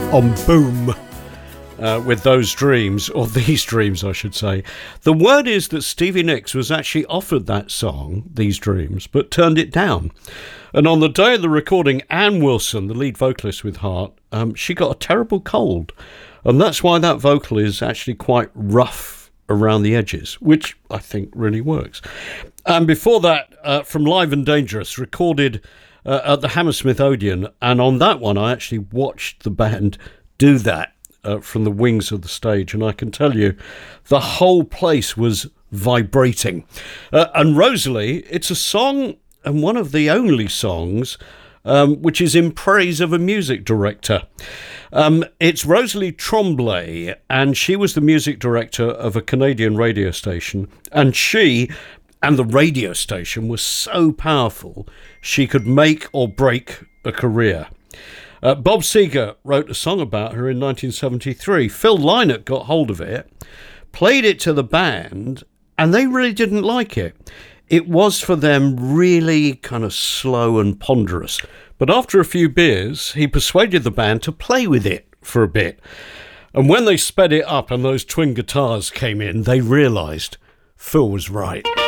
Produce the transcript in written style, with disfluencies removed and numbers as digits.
on Boom with those dreams, or these dreams I should say. The word is that Stevie Nicks was actually offered that song, These Dreams, but turned it down. And on the day of the recording, Ann Wilson, the lead vocalist with Heart, she got a terrible cold. And that's why that vocal is actually quite rough around the edges, which I think really works. And before that, from Live and Dangerous, recorded at the Hammersmith Odeon, and on that one I actually watched the band do that from the wings of the stage, and I can tell you the whole place was vibrating. And Rosalie, it's a song, and one of the only songs which is in praise of a music director. It's Rosalie Tremblay, and she was the music director of a Canadian radio station, and she and the radio station was so powerful she could make or break a career. Bob Seger wrote a song about her in 1973. Phil Lynott got hold of it, played it to the band, and they really didn't like it. It was for them really kind of slow and ponderous. But after a few beers, he persuaded the band to play with it for a bit. And when they sped it up and those twin guitars came in, they realised Phil was right.